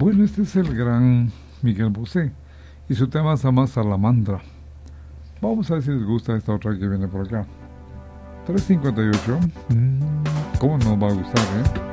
Bueno, este es el gran Miguel Bosé y su tema se llama Salamandra. Vamos a ver si les gusta esta otra que viene por acá. 358. ¿Cómo nos va a gustar,